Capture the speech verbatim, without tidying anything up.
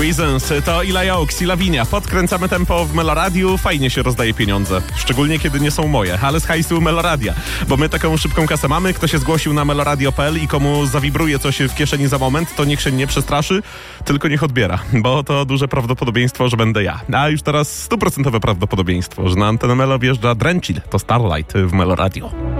Reasons to Ila Oaks i Lavinia. Podkręcamy tempo w Meloradiu. Fajnie się rozdaje pieniądze. Szczególnie kiedy nie są moje, ale z hajsu Meloradia. Bo my taką szybką kasę mamy. Kto się zgłosił na meloradio kropka p l i komu zawibruje coś w kieszeni za moment, to niech się nie przestraszy, tylko niech odbiera. Bo to duże prawdopodobieństwo, że będę ja. A już teraz stuprocentowe prawdopodobieństwo, że na antenę Melo wjeżdża Drenchill. To Starlight w Meloradio.